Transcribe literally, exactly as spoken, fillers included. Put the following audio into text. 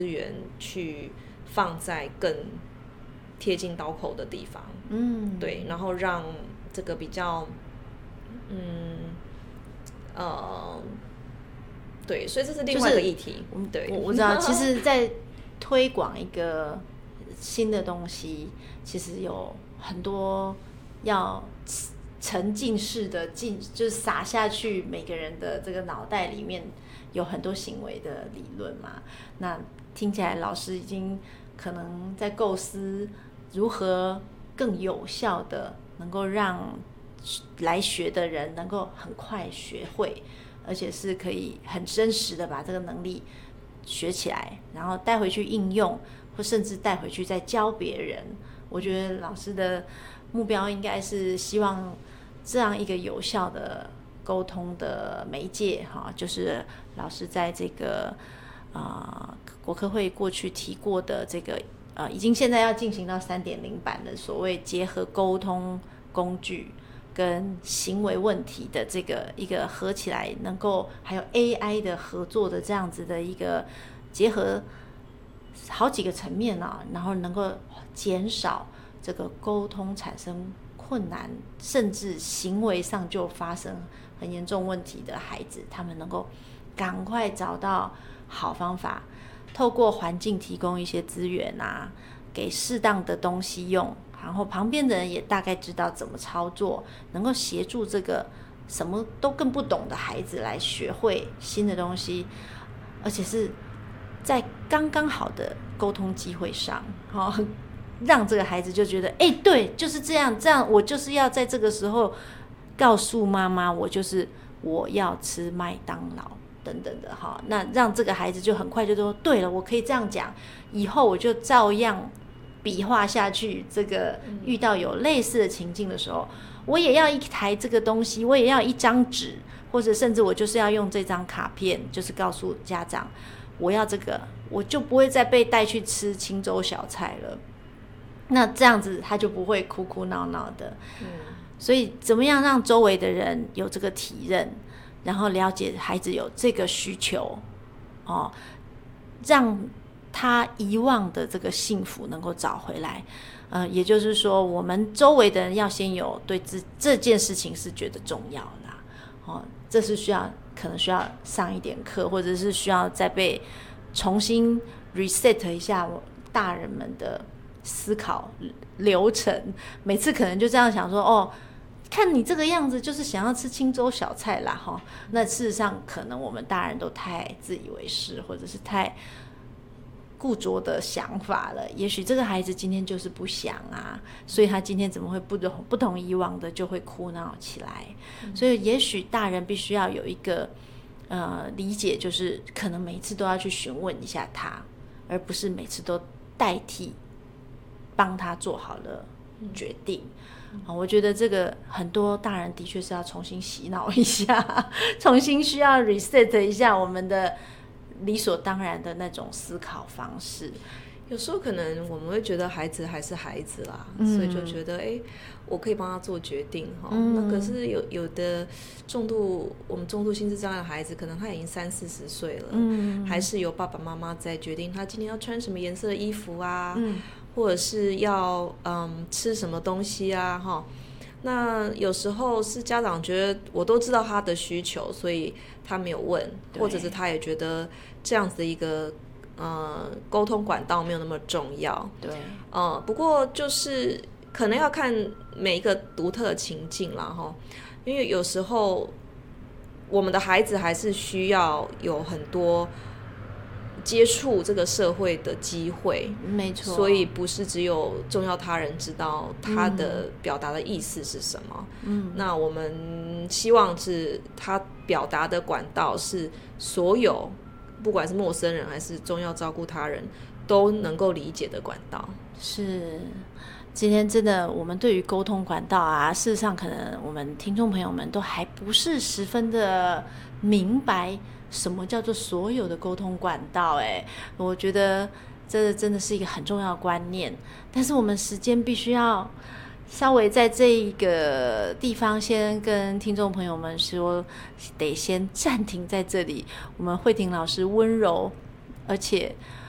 资源去放在更贴近刀口的地方， 嗯， 对，然后让这个比较，嗯，呃，对，所以这是另外一个议题。 就是、 对， 我我知道，其实，在推广一个新的东西，其实有很多要沉浸式的进，就是撒下去，每个人的这个脑袋里面有很多行为的理论嘛。那听起来老师已经可能在构思如何更有效的能够让来学的人能够很快学会，而且是可以很真实的把这个能力学起来，然后带回去应用，或甚至带回去再教别人。我觉得老师的目标应该是希望这样一个有效的沟通的媒介，哈，就是老师在这个呃国科会过去提过的这个呃，已经现在要进行到 三点零 版的所谓结合沟通工具跟行为问题的这个一个合起来，能够还有 A I 的合作的这样子的一个结合好几个层面啊，然后能够减少这个沟通产生困难，甚至行为上就发生很严重问题的孩子，他们能够赶快找到好方法，透过环境提供一些资源啊，给适当的东西用，然后旁边的人也大概知道怎么操作，能够协助这个什么都更不懂的孩子来学会新的东西，而且是在刚刚好的沟通机会上，哦，让这个孩子就觉得，哎、欸，对，就是这样，这样我就是要在这个时候告诉妈妈，我就是我要吃麦当劳等等的哈。那让这个孩子就很快就说，对了，我可以这样讲，以后我就照样比划下去。这个遇到有类似的情境的时候，我也要一台这个东西，我也要一张纸，或者甚至我就是要用这张卡片，就是告诉家长，我要这个，我就不会再被带去吃清粥小菜了。那这样子他就不会哭哭闹闹的。嗯，所以怎么样让周围的人有这个体认，然后了解孩子有这个需求，哦，让他遗忘的这个幸福能够找回来。呃，也就是说，我们周围的人要先有对这这件事情是觉得重要啦。哦，这是需要可能需要上一点课，或者是需要再被重新 reset 一下我大人们的思考流程。每次可能就这样想说，哦，看你这个样子就是想要吃清粥小菜啦，哈。那事实上可能我们大人都太自以为是，或者是太固着的想法了。也许这个孩子今天就是不想啊，所以他今天怎么会不同不同以往的就会哭闹起来。嗯，所以也许大人必须要有一个呃理解，就是可能每一次都要去询问一下他，而不是每次都代替帮他做好了决定。嗯嗯，我觉得这个很多大人的确是要重新洗脑一下，重新需要 reset 一下我们的理所当然的那种思考方式。 有时候可能我们会觉得孩子还是孩子啦，嗯，所以就觉得哎、欸，我可以帮他做决定哈。嗯，那可是有有的重度我们重度心智障碍的孩子，可能他已经三四十岁了，嗯，还是由爸爸妈妈在决定他今天要穿什么颜色的衣服啊，嗯，或者是要嗯吃什么东西啊哈。那有时候是家长觉得我都知道他的需求，所以他没有问，或者是他也觉得这样子的一个呃沟通管道没有那么重要。 对， 呃，不过就是可能要看每一个独特的情境啦哈，因为有时候我们的孩子还是需要有很多接触这个社会的机会， 没错， 所以不是只有重要他人知道他的表达的意思是什么。嗯，那我们希望是他表达的管道是所有不管是陌生人还是重要照顾他人都能够理解的管道。 是，今天真的我们对于沟通管道啊，事实上可能我们听众朋友们都还不是十分的明白什么叫做所有的沟通管道。哎，我觉得这真的是一个很重要的观念，但是我们时间必须要稍微在这一个地方先跟听众朋友们说，得先暂停在这里。我们慧婷老师温柔而且